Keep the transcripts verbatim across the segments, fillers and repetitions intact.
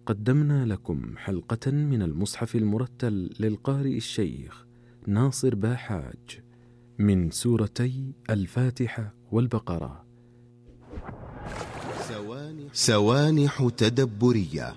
قدمنا لكم حلقة من المصحف المرتل للقارئ الشيخ ناصر باحاج من سورتي الفاتحة والبقرة. سوانح تدبرية.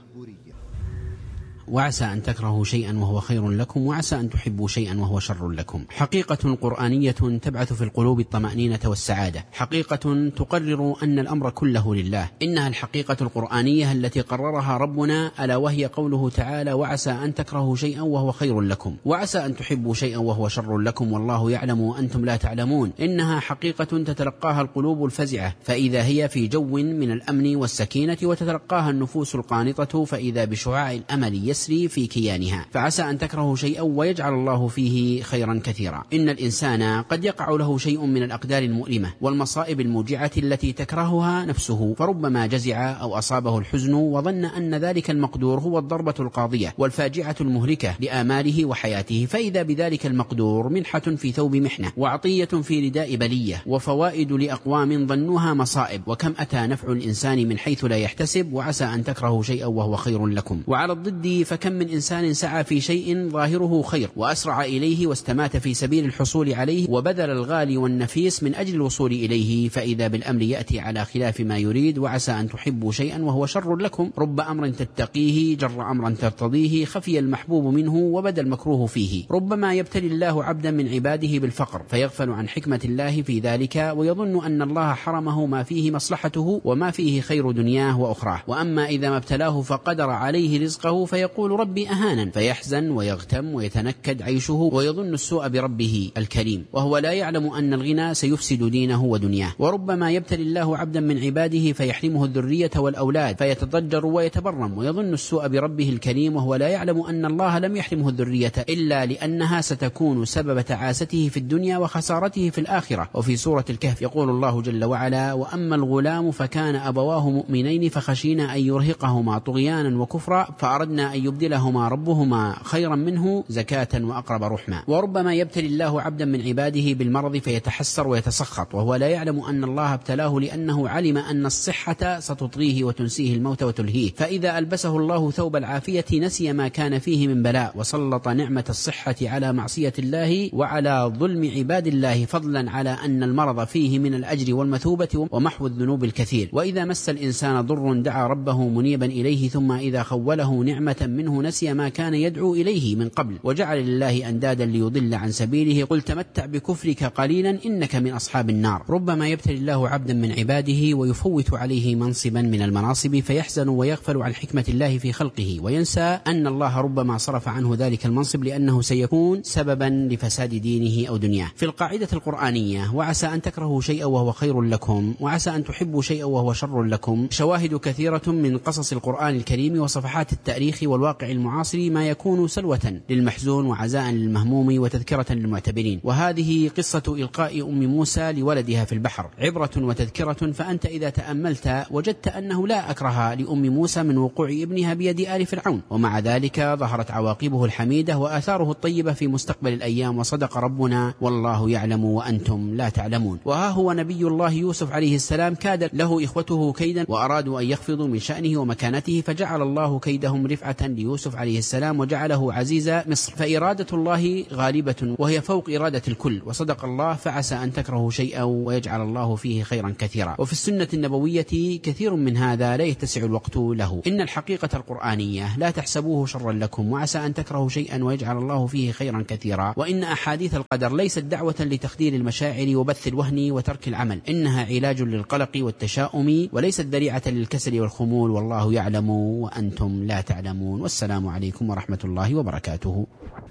وعسى أن تكرهوا شيئا وهو خير لكم، وعسى أن تحبوا شيئا وهو شر لكم. حقيقة قرآنية تبعث في القلوب الطمأنينة والسعادة، حقيقة تقرر أن الأمر كله لله. إنها الحقيقة القرآنية التي قررها ربنا، ألا وهي قوله تعالى: وعسى أن تكرهوا شيئا وهو خير لكم، وعسى أن تحبوا شيئا وهو شر لكم، والله يعلم وأنتم لا تعلمون. إنها حقيقة تتلقاها القلوب الفزعة فإذا هي في جو من الأمن والسكينة، وتتلقاها النفوس القانطة فإذا بشعاع الأمل يسري في كيانها. فعسى أن تكرهوا شيئا ويجعل الله فيه خيرا كثيرا. إن الإنسان قد يقع له شيء من الأقدار المؤلمة والمصائب الموجعة التي تكرهها نفسه، فربما جزع أو أصابه الحزن وظن أن ذلك المقدور هو الضربة القاضية والفاجعة المهلكة لآماله وحياته، فإذا بذلك المقدور منحة في ثوب محنة، وعطية في رداء بلية، وفوائد لأقوام ظنوها مصائب. وكم أتى نفع الإنسان من حيث لا يحتسب. وعسى أن تكرهوا شيئا وهو خير لكم. وعلى الضد فكم من إنسان سعى في شيء ظاهره خير وأسرع إليه واستمات في سبيل الحصول عليه وبذل الغالي والنفيس من أجل الوصول إليه، فإذا بالأمر يأتي على خلاف ما يريد. وعسى أن تحبوا شيئا وهو شر لكم. رب أمر تتقيه جر أمرا ترتضيه، خفي المحبوب منه وبدا المكروه فيه. ربما يبتلي الله عبدا من عباده بالفقر فيغفل عن حكمة الله في ذلك، ويظن أن الله حرمه ما فيه مصلحته وما فيه خير دنياه وأخراه. وأما إذا ما ابتلاه فقدر عليه رزقه فيقول ربي أهانا، فيحزن ويغتم ويتنكد عيشه ويظن السوء بربه الكريم، وهو لا يعلم أن الغنى سيفسد دينه ودنياه. وربما يبتلي الله عبدا من عباده فيحرمه الذرية والأولاد فيتضجر ويتبرم ويظن السوء بربه الكريم، وهو لا يعلم أن الله لم يحرمه الذرية إلا لأنها ستكون سبب تعاسته في الدنيا وخسارته في الآخرة. وفي سورة الكهف يقول الله جل وعلا: وأما الغلام فكان أبواه مؤمنين فخشينا أن يرهقهما طغيانا وكفرا فأردنا أن يبدلهما ربهما خيرا منه زكاة وأقرب رحما. وربما يبتلي الله عبدا من عباده بالمرض فيتحسر ويتسخط، وهو لا يعلم أن الله ابتلاه لأنه علم أن الصحة ستطغيه وتنسيه الموت وتلهيه، فإذا ألبسه الله ثوب العافية نسي ما كان فيه من بلاء، وسلط نعمة الصحة على معصية الله وعلى ظلم عباد الله، فضلا على أن المرض فيه من الأجر والمثوبة ومحو الذنوب الكثير. وإذا مس الإنسان ضر دعا ربه منيبا إليه، ثم إذا خوله نعمة منه نسي ما كان يدعو إليه من قبل وجعل لله أندادا ليضل عن سبيله. قل تمتع بكفرك قليلا إنك من أصحاب النار. ربما يبتلي الله عبدا من عباده ويفوت عليه منصبا من المناصب فيحزن ويغفل عن حكمة الله في خلقه، وينسى أن الله ربما صرف عنه ذلك المنصب لأنه سيكون سببا لفساد دينه أو دنياه. في القاعدة القرآنية: وعسى أن تكرهوا شيئا وهو خير لكم، وعسى أن تحبوا شيئا وهو شر لكم، شواهد كثيرة من قصص القرآن الكريم وصفحات التاريخ والواقع المعاصر ما يكون سلوة للمحزون وعزاء للمهموم وتذكرة للمعتبرين. وهذه قصة إلقاء أم موسى لولدها في البحر عبرة وتذكرة. فأنت إذا تأملت وجدت أنه لا أكره لأم موسى من وقوع ابنها بيد آل فرعون، ومع ذلك ظهرت عواقبه الحميدة وآثاره الطيبة في مستقبل الأيام. وصدق ربنا: والله يعلم وأنتم لا تعلمون. وها هو نبي الله يوسف عليه السلام كاد له إخوته كيدا وأرادوا أن يخفضوا من شأنه ومكانته، فجعل الله كيدهم رفعة ليوسف عليه السلام وجعله عزيز مصر. فإرادة الله غالبة وهي فوق إرادة الكل. وصدق الله: فعسى أن تكرهوا شيئا ويجعل الله فيه خيرا كثيرا. وفي السنة النبوية كثير من هذا لا يتسع الوقت له. إن الحقيقة القرآنية لا تحسبوه شرا لكم، وعسى أن تكرهوا شيئا ويجعل الله فيه خيرا كثيرا. وإن أحاديث القدر ليست دعوة لتخدير المشاعر وبث الوهن وترك العمل، إنها علاج للقلق والتشاؤم وليست ذريعة للكسل والخمول. والله يعلم وأنتم لا تعلمون. والسلام عليكم ورحمة الله وبركاته.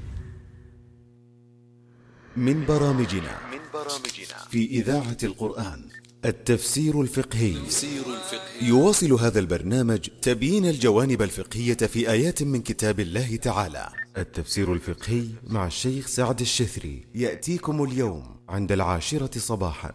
من برامجنا في إذاعة القرآن التفسير الفقهي. يواصل هذا البرنامج تبيين الجوانب الفقهية في آيات من كتاب الله تعالى. التفسير الفقهي مع الشيخ سعد الشثري يأتيكم اليوم عند العاشرة صباحا.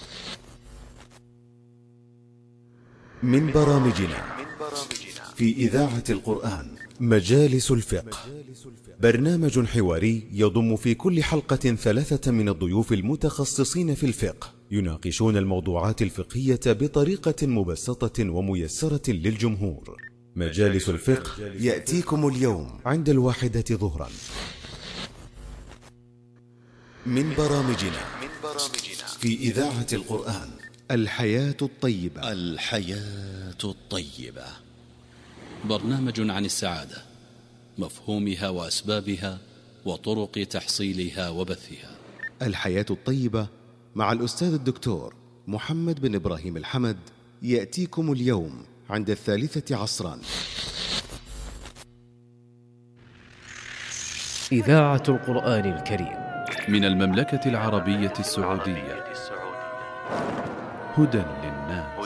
من برامجنا في إذاعة القرآن مجالس الفقه، برنامج حواري يضم في كل حلقة ثلاثة من الضيوف المتخصصين في الفقه يناقشون الموضوعات الفقهية بطريقة مبسطة وميسرة للجمهور. مجالس الفقه يأتيكم اليوم عند الواحدة ظهرا من برامجنا في إذاعة القرآن. الحياة الطيبة. الحياة الطيبة برنامج عن السعادة، مفهومها وأسبابها وطرق تحصيلها وبثها. الحياة الطيبة مع الأستاذ الدكتور محمد بن إبراهيم الحمد يأتيكم اليوم عند الثالثة عصرا. إذاعة القرآن الكريم من المملكة العربية السعودية، هدى